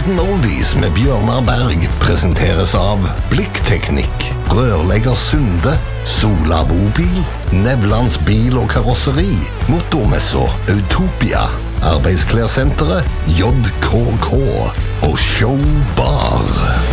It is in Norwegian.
Podkasten Oldies med Bjørnar Berg presenteres av Blikkteknikk, Rørlegger Sunde, Sola Bobil, Nevlands bil- og karosseri, Motormesser, Utopia, Arbeidsklærsenteret, JKK og Showbar.